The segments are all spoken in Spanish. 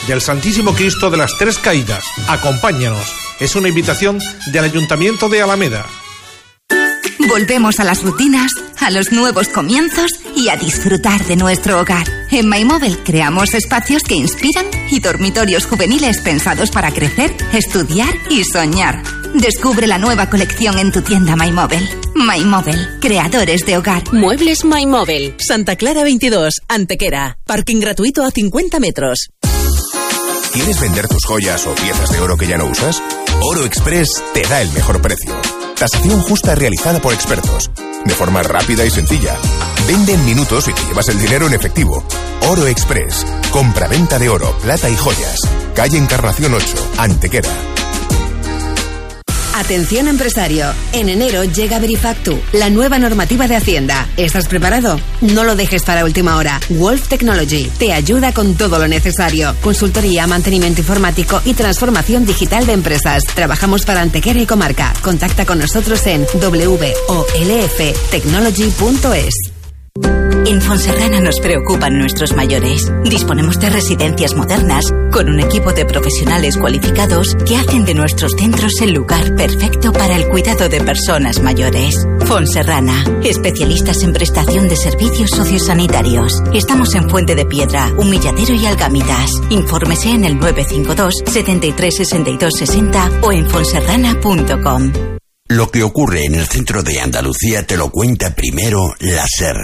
del Santísimo Cristo de las Tres Caídas. Acompáñanos. Es una invitación del Ayuntamiento de Alameda. Volvemos a las rutinas, a los nuevos comienzos y a disfrutar de nuestro hogar. En MyMóvil creamos espacios que inspiran y dormitorios juveniles pensados para crecer, estudiar y soñar. Descubre la nueva colección en tu tienda MyMóvil. MyMóvil, creadores de hogar. Muebles MyMóvil, Santa Clara 22, Antequera. Parking gratuito a 50 metros. ¿Quieres vender tus joyas o piezas de oro que ya no usas? Oro Express te da el mejor precio. Tasación justa realizada por expertos. De forma rápida y sencilla. Vende en minutos y te llevas el dinero en efectivo. Oro Express. Compra-venta de oro, plata y joyas. Calle Encarnación 8, Antequera. Atención empresario, en enero llega Verifactu, la nueva normativa de Hacienda. ¿Estás preparado? No lo dejes para última hora. Wolf Technology te ayuda con todo lo necesario. Consultoría, mantenimiento informático y transformación digital de empresas. Trabajamos para Antequera y comarca. Contacta con nosotros en wolftechnology.es. En Fonserrana nos preocupan nuestros mayores. Disponemos de residencias modernas con un equipo de profesionales cualificados que hacen de nuestros centros el lugar perfecto para el cuidado de personas mayores. Fonserrana, especialistas en prestación de servicios sociosanitarios. Estamos en Fuente de Piedra, Humilladero y Algámidas. Infórmese en el 952 73 62 60 o en fonserrana.com. Lo que ocurre en el centro de Andalucía te lo cuenta primero la SER.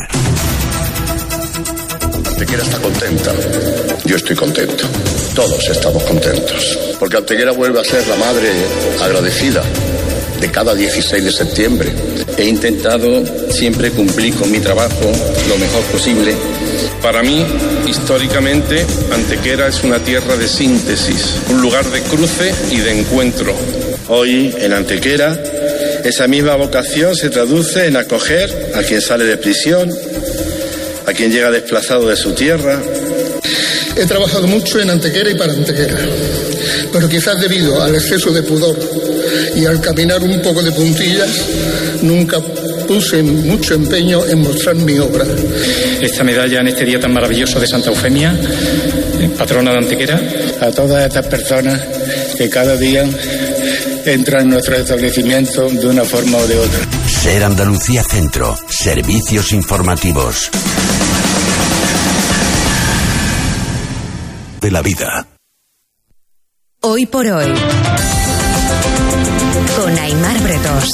Antequera está contenta, yo estoy contento, todos estamos contentos, porque Antequera vuelve a ser la madre agradecida de cada 16 de septiembre. He intentado siempre cumplir con mi trabajo lo mejor posible. Para mí, históricamente, Antequera es una tierra de síntesis, un lugar de cruce y de encuentro. Hoy, en Antequera, esa misma vocación se traduce en acoger a quien sale de prisión, a quien llega desplazado de su tierra. He trabajado mucho en Antequera y para Antequera, pero quizás debido al exceso de pudor y al caminar un poco de puntillas, nunca puse mucho empeño en mostrar mi obra. Esta medalla en este día tan maravilloso de Santa Eufemia, patrona de Antequera. A todas estas personas que cada día entran en nuestro establecimiento de una forma o de otra. SER Andalucía Centro, servicios informativos. De la vida. Hoy por hoy, con Aimar Bretos.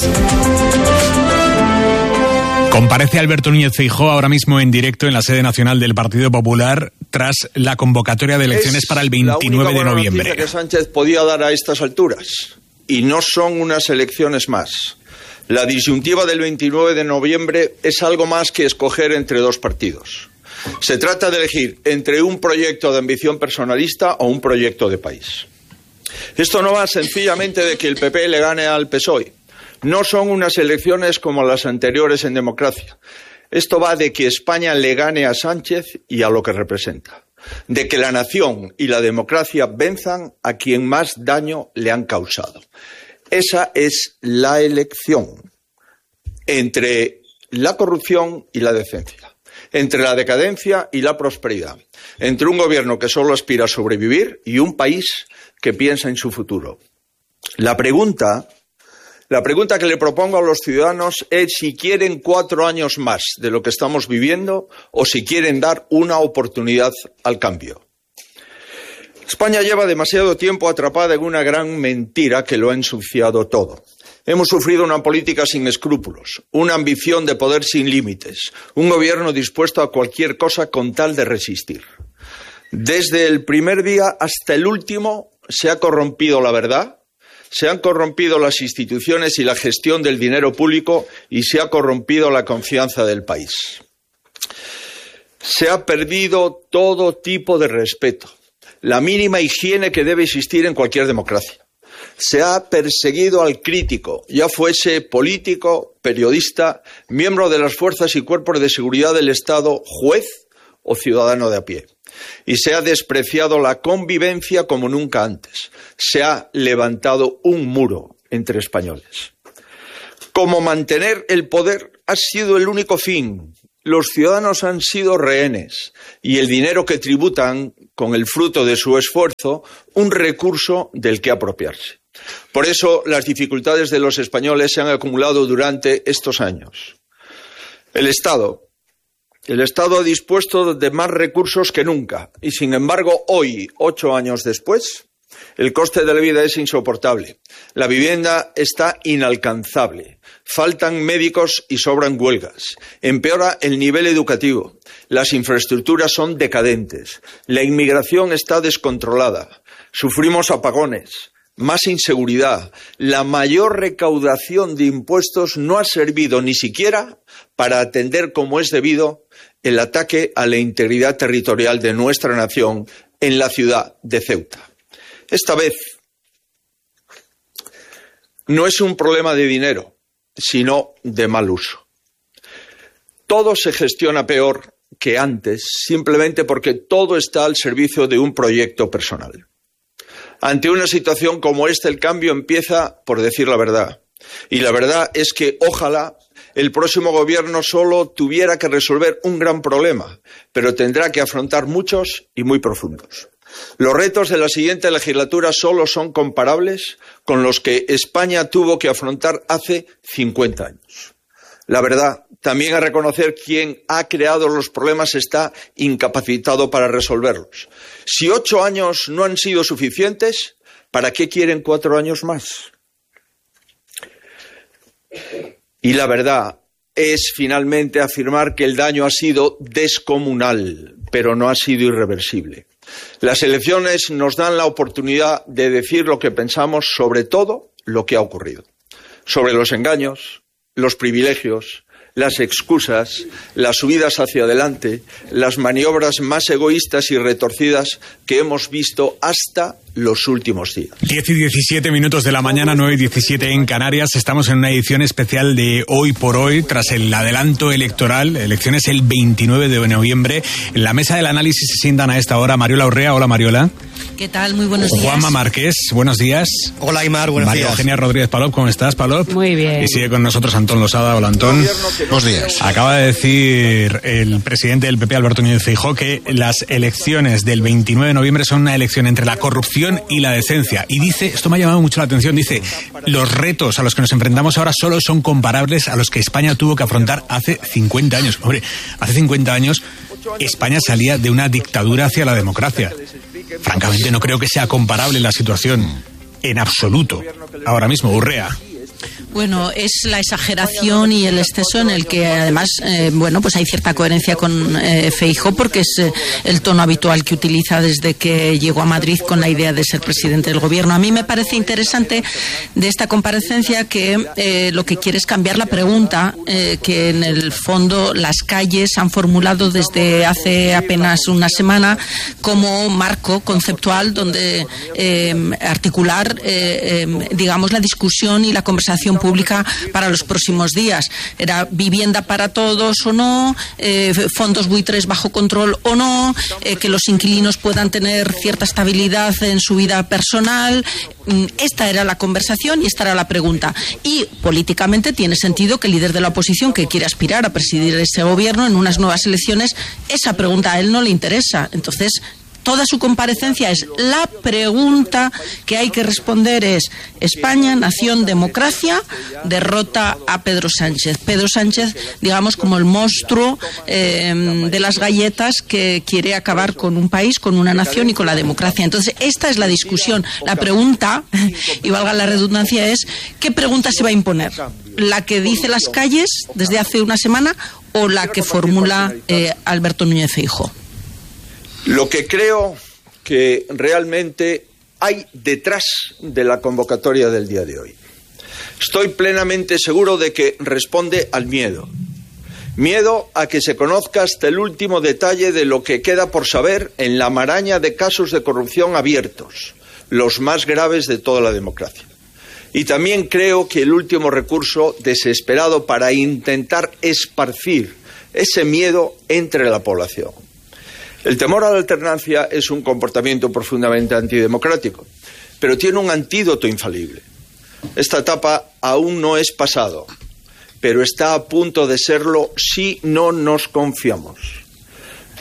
Comparece Alberto Núñez Feijóo ahora mismo en directo en la sede nacional del Partido Popular tras la convocatoria de elecciones para el 29 de noviembre. Es la única buena noticia que Sánchez podía dar a estas alturas, y no son unas elecciones más. La disyuntiva del 29 de noviembre es algo más que escoger entre dos partidos. Se trata de elegir entre un proyecto de ambición personalista o un proyecto de país. Esto no va sencillamente de que el PP le gane al PSOE. No son unas elecciones como las anteriores en democracia. Esto va de que España le gane a Sánchez y a lo que representa. De que la nación y la democracia venzan a quien más daño le han causado. Esa es la elección entre la corrupción y la decencia. Entre la decadencia y la prosperidad, entre un gobierno que solo aspira a sobrevivir y un país que piensa en su futuro. La pregunta que le propongo a los ciudadanos es si quieren 4 años más de lo que estamos viviendo o si quieren dar una oportunidad al cambio. España lleva demasiado tiempo atrapada en una gran mentira que lo ha ensuciado todo. Hemos sufrido una política sin escrúpulos, una ambición de poder sin límites, un gobierno dispuesto a cualquier cosa con tal de resistir. Desde el primer día hasta el último se ha corrompido la verdad, se han corrompido las instituciones y la gestión del dinero público y se ha corrompido la confianza del país. Se ha perdido todo tipo de respeto, la mínima higiene que debe existir en cualquier democracia. Se ha perseguido al crítico, ya fuese político, periodista, miembro de las fuerzas y cuerpos de seguridad del Estado, juez o ciudadano de a pie. Y se ha despreciado la convivencia como nunca antes. Se ha levantado un muro entre españoles. Como mantener el poder ha sido el único fin. Los ciudadanos han sido rehenes y el dinero que tributan con el fruto de su esfuerzo, un recurso del que apropiarse. Por eso las dificultades de los españoles se han acumulado durante estos años. El Estado ha dispuesto de más recursos que nunca y, sin embargo, hoy, 8 años después, el coste de la vida es insoportable. La vivienda está inalcanzable. Faltan médicos y sobran huelgas. Empeora el nivel educativo. Las infraestructuras son decadentes. La inmigración está descontrolada. Sufrimos apagones. Más inseguridad. La mayor recaudación de impuestos no ha servido ni siquiera para atender como es debido el ataque a la integridad territorial de nuestra nación en la ciudad de Ceuta. Esta vez no es un problema de dinero, sino de mal uso. Todo se gestiona peor que antes, simplemente porque todo está al servicio de un proyecto personal. Ante una situación como esta, el cambio empieza por decir la verdad. Y la verdad es que ojalá el próximo gobierno solo tuviera que resolver un gran problema, pero tendrá que afrontar muchos y muy profundos. Los retos de la siguiente legislatura solo son comparables con los que España tuvo que afrontar hace 50 años. La verdad, también a reconocer quien ha creado los problemas está incapacitado para resolverlos. Si 8 años no han sido suficientes, ¿para qué quieren 4 años más? Y la verdad es finalmente afirmar que el daño ha sido descomunal, pero no ha sido irreversible. Las elecciones nos dan la oportunidad de decir lo que pensamos sobre todo lo que ha ocurrido. Sobre los engaños, los privilegios, las excusas, las subidas hacia adelante, las maniobras más egoístas y retorcidas que hemos visto hasta los últimos días. 10 y 17 minutos de la mañana, 9 y 17 en Canarias. Estamos en una edición especial de Hoy por Hoy, tras el adelanto electoral, elecciones el 29 de noviembre. En la mesa del análisis se sientan a esta hora Mariola Urrea. Hola, Mariola. ¿Qué tal? Muy buenos días. Juanma Márquez, buenos días. Hola, Aymar, buenos días. María Eugenia Rodríguez Palop, ¿cómo estás, Palop? Muy bien. Y sigue con nosotros Antón Losada. Hola, Antón. Buenos días. Acaba de decir el presidente del PP, Alberto Núñez Feijóo, que las elecciones del 29 de noviembre son una elección entre la corrupción y la decencia. Y dice, esto me ha llamado mucho la atención, dice, los retos a los que nos enfrentamos ahora solo son comparables a los que España tuvo que afrontar hace 50 años. Hombre, hace 50 años España salía de una dictadura hacia la democracia. Francamente no creo que sea comparable la situación en absoluto. Ahora mismo, Urrea. Bueno, es la exageración y el exceso en el que además, pues hay cierta coherencia con Feijóo, porque es el tono habitual que utiliza desde que llegó a Madrid con la idea de ser presidente del gobierno. A mí me parece interesante de esta comparecencia que lo que quiere es cambiar la pregunta que en el fondo las calles han formulado desde hace apenas una semana como marco conceptual donde articular, digamos, la discusión y la conversación pública para los próximos días. Era vivienda para todos o no, fondos buitres bajo control o no, que los inquilinos puedan tener cierta estabilidad en su vida personal. Esta era la conversación y esta era la pregunta. Y políticamente tiene sentido que el líder de la oposición que quiere aspirar a presidir ese gobierno en unas nuevas elecciones, esa pregunta a él no le interesa. Entonces, toda su comparecencia es la pregunta que hay que responder es: España, nación, democracia, derrota a Pedro Sánchez. Pedro Sánchez, digamos, como el monstruo de las galletas que quiere acabar con un país, con una nación y con la democracia. Entonces, esta es la discusión. La pregunta, y valga la redundancia, es ¿qué pregunta se va a imponer? ¿La que dice las calles desde hace una semana o la que formula Alberto Núñez Feijóo? Lo que creo que realmente hay detrás de la convocatoria del día de hoy. Estoy plenamente seguro de que responde al miedo. Miedo a que se conozca hasta el último detalle de lo que queda por saber en la maraña de casos de corrupción abiertos, los más graves de toda la democracia. Y también creo que el último recurso desesperado para intentar esparcir ese miedo entre la población. El temor a la alternancia es un comportamiento profundamente antidemocrático, pero tiene un antídoto infalible. Esta etapa aún no es pasado, pero está a punto de serlo si no nos confiamos.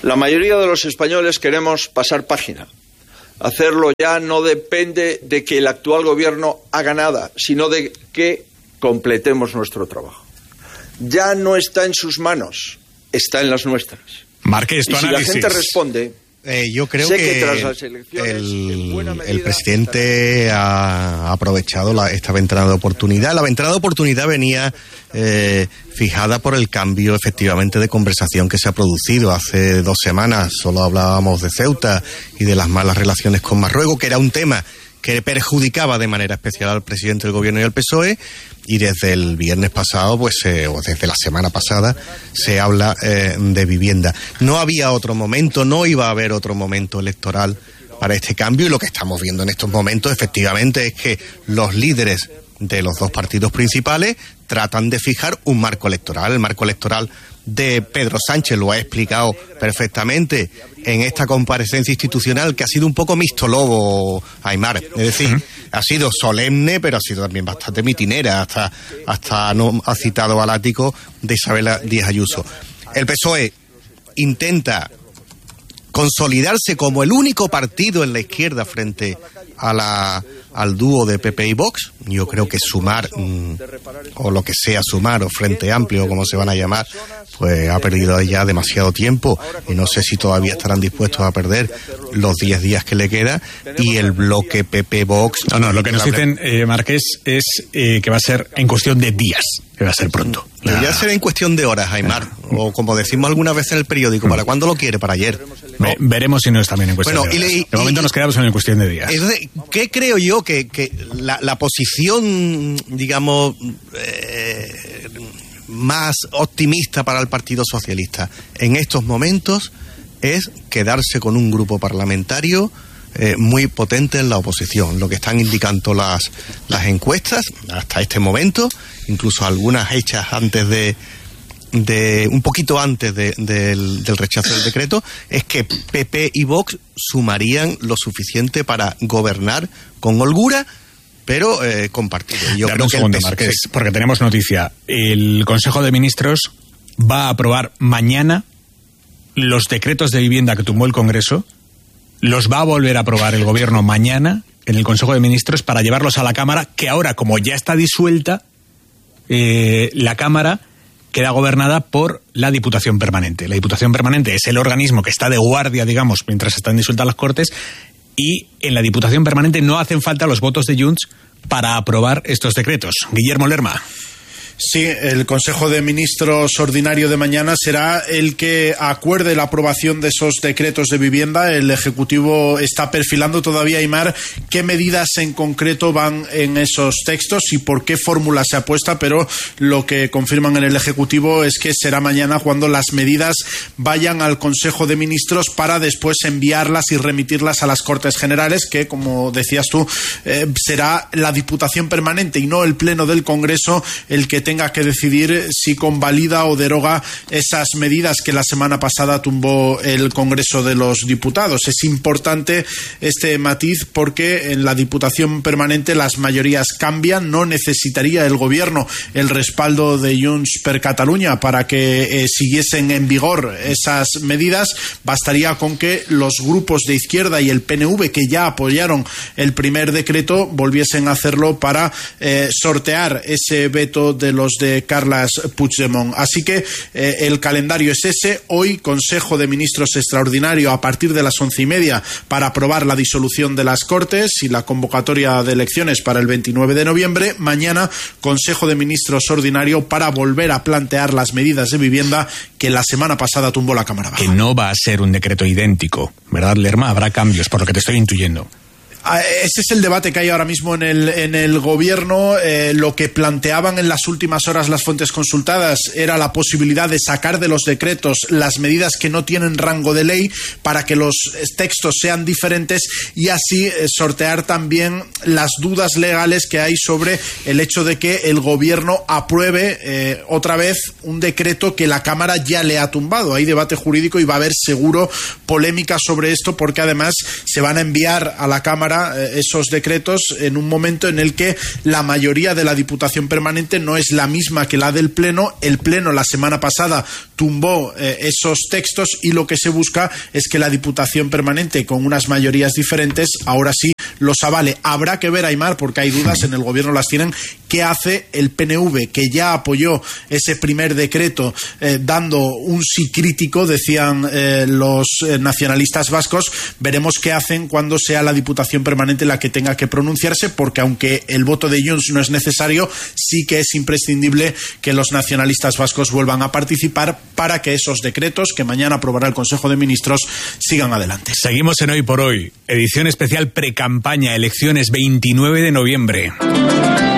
La mayoría de los españoles queremos pasar página. Hacerlo ya no depende de que el actual gobierno haga nada, sino de que completemos nuestro trabajo. Ya no está en sus manos, está en las nuestras. Marqués, tu análisis. Si la gente responde... yo creo que tras las elecciones, el presidente ha aprovechado esta ventana de oportunidad. La ventana de oportunidad venía fijada por el cambio efectivamente de conversación que se ha producido. Hace 2 semanas solo hablábamos de Ceuta y de las malas relaciones con Marruecos, que era un tema que perjudicaba de manera especial al presidente del gobierno y al PSOE, y desde el viernes pasado, o desde la semana pasada, se habla de vivienda. No había otro momento, no iba a haber otro momento electoral para este cambio, y lo que estamos viendo en estos momentos efectivamente es que los líderes de los 2 partidos principales tratan de fijar un marco electoral. El marco electoral de Pedro Sánchez lo ha explicado perfectamente en esta comparecencia institucional, que ha sido un poco mixto-lobo, Aimar. Es decir, ha sido solemne, pero ha sido también bastante mitinera, hasta no ha citado al ático de Isabel Díaz Ayuso. El PSOE intenta consolidarse como el único partido en la izquierda frente al dúo de PP y Vox. Yo creo que Sumar, o lo que sea Sumar, o Frente Amplio, como se van a llamar, pues ha perdido ya demasiado tiempo, y no sé si todavía estarán dispuestos a perder los 10 días que le queda, y el bloque PP-Vox... No, lo que nos dicen, Marqués, es que va a ser en cuestión de días, que va a ser pronto. Ya será en cuestión de horas, Aimar, o como decimos alguna vez en el periódico, ¿para cuándo lo quiere? Para ayer. ¿No? Veremos si no es también en cuestión de horas. De momento nos quedamos en cuestión de días. ¿Qué creo yo que la posición, digamos, más optimista para el Partido Socialista en estos momentos es quedarse con un grupo parlamentario muy potente en la oposición? Lo que están indicando las encuestas hasta este momento, incluso algunas hechas antes de un poquito antes del rechazo del decreto, es que PP y Vox sumarían lo suficiente para gobernar con holgura, pero compartido. Yo creo un segundo, Marqués, porque tenemos noticia. El Consejo de Ministros va a aprobar mañana los decretos de vivienda que tumbó el Congreso, los va a volver a aprobar el Gobierno mañana en el Consejo de Ministros para llevarlos a la Cámara, que ahora, como ya está disuelta, la Cámara queda gobernada por la Diputación Permanente. La Diputación Permanente es el organismo que está de guardia, digamos, mientras están disueltas las Cortes, y en la Diputación Permanente no hacen falta los votos de Junts para aprobar estos decretos. Guillermo Lerma. Sí, el Consejo de Ministros ordinario de mañana será el que acuerde la aprobación de esos decretos de vivienda. El Ejecutivo está perfilando todavía, Aimar, qué medidas en concreto van en esos textos y por qué fórmula se apuesta, pero lo que confirman en el Ejecutivo es que será mañana cuando las medidas vayan al Consejo de Ministros para después enviarlas y remitirlas a las Cortes Generales, que, como decías tú, será la Diputación Permanente y no el Pleno del Congreso el que tenga que decidir si convalida o deroga esas medidas que la semana pasada tumbó el Congreso de los Diputados. Es importante este matiz porque en la Diputación Permanente las mayorías cambian. No necesitaría el Gobierno el respaldo de Junts per Catalunya para que siguiesen en vigor esas medidas. Bastaría con que los grupos de izquierda y el PNV, que ya apoyaron el primer decreto, volviesen a hacerlo para sortear ese veto de los de Carles Puigdemont. Así que el calendario es ese. Hoy Consejo de Ministros extraordinario a partir de las 11:30 para aprobar la disolución de las Cortes y la convocatoria de elecciones para el 29 de noviembre. Mañana Consejo de Ministros ordinario para volver a plantear las medidas de vivienda que la semana pasada tumbó la Cámara Baja. Que no va a ser un decreto idéntico, ¿verdad, Lerma? Habrá cambios, por lo que te estoy intuyendo. Ese es el debate que hay ahora mismo en el Gobierno. Lo que planteaban en las últimas horas las fuentes consultadas era la posibilidad de sacar de los decretos las medidas que no tienen rango de ley para que los textos sean diferentes y así sortear también las dudas legales que hay sobre el hecho de que el Gobierno apruebe otra vez un decreto que la Cámara ya le ha tumbado. Hay debate jurídico y va a haber seguro polémica sobre esto porque además se van a enviar a la Cámara aprobara esos decretos en un momento en el que la mayoría de la Diputación Permanente no es la misma que la del Pleno. El Pleno la semana pasada tumbó esos textos y lo que se busca es que la Diputación Permanente, con unas mayorías diferentes, ahora sí los avale. Habrá que ver, Aimar, porque hay dudas, en el gobierno las tienen, qué hace el PNV, que ya apoyó ese primer decreto dando un sí crítico, decían los nacionalistas vascos. Veremos qué hacen cuando sea la Diputación Permanente la que tenga que pronunciarse, porque aunque el voto de Junts no es necesario, sí que es imprescindible que los nacionalistas vascos vuelvan a participar para que esos decretos que mañana aprobará el Consejo de Ministros sigan adelante. Seguimos en Hoy por Hoy, edición especial precampaña, elecciones 29 de noviembre.